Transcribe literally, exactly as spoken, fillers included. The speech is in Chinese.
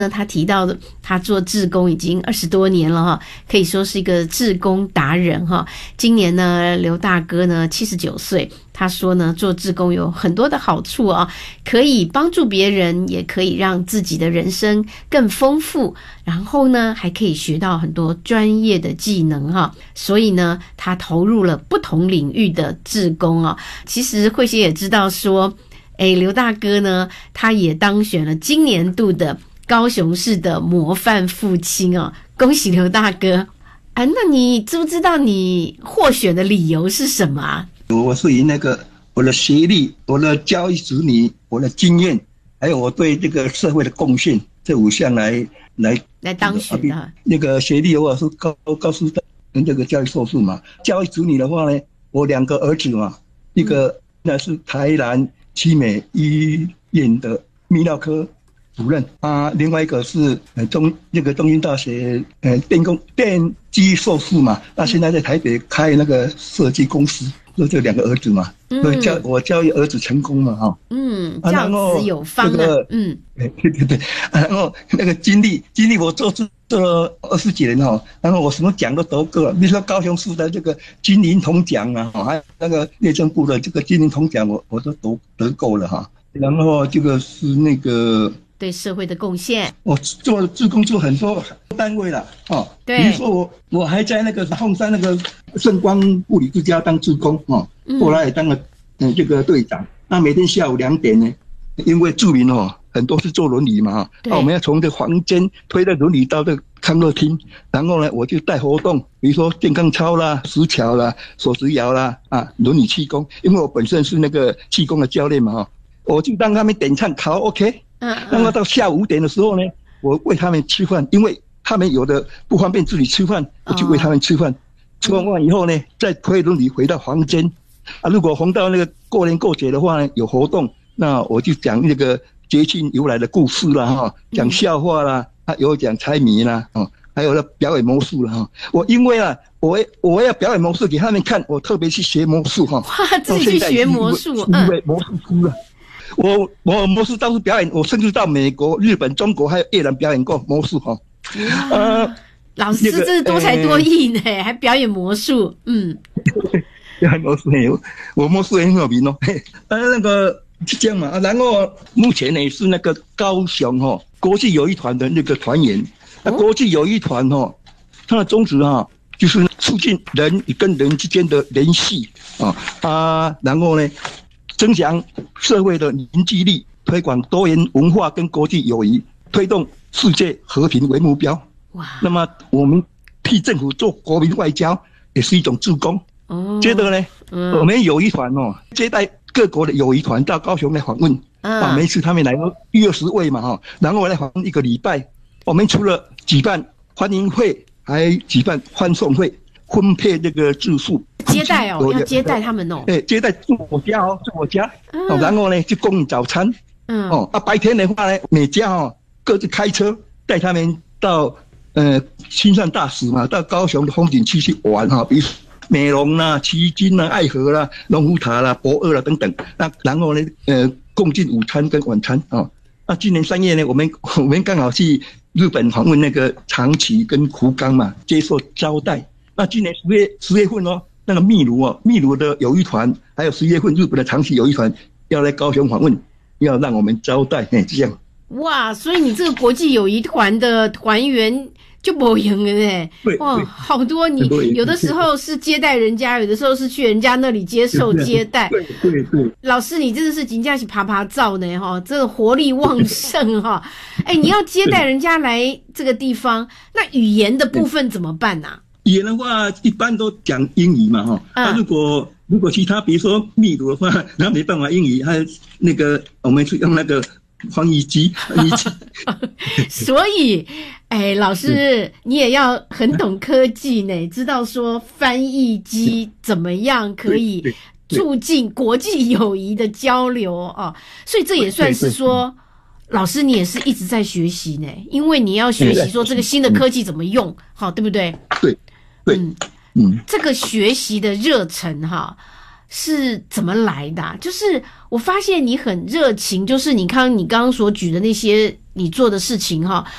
那他提到的，他做志工已经二十多年了哈，可以说是一个志工达人哈。今年呢，刘大哥呢七十九岁，他说呢，做志工有很多的好处啊，可以帮助别人，也可以让自己的人生更丰富，然后呢，还可以学到很多专业的技能哈。所以呢，他投入了不同领域的志工啊。其实慧心也知道说，诶，刘大哥呢，他也当选了今年度的高雄市的模范父亲哦，恭喜刘大哥啊！那你知不知道你获选的理由是什么啊？ 我是以那个我的学历、我的教育子女、我的经验，还有我对这个社会的贡献这五项来来来当选的。 那个学历的话是高高师大这个教育硕士嘛，教育子女的话呢，我两个儿子嘛，一个那是台南奇美医院的泌尿科主任啊，另外一个是呃中那个中兴大学呃电工电机硕士嘛，那现在在台北开那个设计公司，就这两个儿子嘛，所以教我教育儿子成功嘛哈， 嗯，教子有方啊， 这个嗯， 对对对，然后那个经历经历我做做了二十几年哈，然后我什么奖都得过了，比如说高雄市的这个金银铜奖啊，还有那个内政部的这个金银铜奖，我我都得得过了哈，然后这个是那个。 对社会的贡献， 我做志工做很多单位了哦。对，比如说我我还在那个凤山那个圣光护理之家当志工哦，后来也当了嗯这个队长。那每天下午两点呢，因为住民哦很多是坐轮椅嘛哈，那我们要从这房间推着轮椅到这个康乐厅，然后呢我就带活动，比如说健康操啦、石桥啦、手石摇啦啊，轮椅气功，因为我本身是那个气功的教练嘛哈，我就让他们点唱卡拉 OK。嗯，那么到下午五点的时候呢，我喂他们吃饭，因为他们有的不方便自己吃饭，我就喂他们吃饭。吃完饭以后呢，再推轮椅回到房间。啊，如果逢到那个过年过节的话呢，有活动，那我就讲那个节庆由来的故事啦，哈，讲笑话啦，啊，有讲猜谜啦，哦，还有呢表演魔术啦，哈。我因为啊，我我要表演魔术给他们看，我特别去学魔术哈。 哇，自己去学魔术， 因为魔术哭了。我我魔术到处表演，我甚至到美国、日本、中国还有越南表演过魔术哈。 呃，老师这是多才多艺呢，欸、还表演魔术，嗯。 表演魔术很有，我魔术也很有名哦。呃，那个是这样嘛，然后目前呢是那个高雄哈、哦、国际友谊团的那个团员。那、哦、国际友谊团哈，它的宗旨哈就是促进人与跟人之间的联系啊啊，然后呢。增强社会的凝聚力，推广多元文化跟国际友谊，推动世界和平为目标。哇！那么我们替政府做国民外交，也是一种志工。哦。接着呢，嗯、我们友谊团哦，接待各国的友谊团到高雄来访问。嗯、啊。每次他们来一二十位嘛哈，然后来访问一个礼拜。我们除了举办欢迎会，还举办欢送会，分配这个住宿。 接待哦，要接待他们哦。 哎，接待住我家哦，住我家。嗯、哦，然后呢，就供应早餐。嗯。哦，啊，白天的话呢，每家哦各自开车带他们到呃新善大使嘛，到高雄的风景区去玩哈、哦，比如美容啦、旗津啦、爱河啦、龙虎塔啦、博二啦等等。那然后呢，呃，共进午餐跟晚餐啊。哦，那今年三月呢，我们我们刚好去日本访问那个长崎跟福冈嘛，接受招待。那今年十月十月份哦。那个秘鲁哦，秘鲁的友谊团，还有十月份日本的长崎友谊团要来高雄访问，要让我们招待，哎，这样。 哇，所以你这个国际友谊团的团员就不赢了呢。 对， 哇，好多你有的时候是接待人家，有的时候是去人家那里接受接待。 对对对。 老师，你真的是真的是爬爬照呢哈，真的活力旺盛哈。哎，你要接待人家来这个地方，那语言的部分怎么办呢、啊？ 语言的话，一般都讲英语嘛，哈。那、啊、如果如果其他，比如说秘鲁的话，那没办法英语，还有那个我们是用那个翻译机，翻译机。 所以，哎，老师你也要很懂科技呢，知道说翻译机怎么样可以促进国际友谊的交流哦。所以这也算是说。老师，你也是一直在学习呢，因为你要学习说这个新的科技怎么用，好，对不对？ 对，对， 嗯嗯，这个学习的热忱哈， 是怎么来的啊？就是我发现你很热情，就是你刚你刚刚所举的那些你做的事情哈，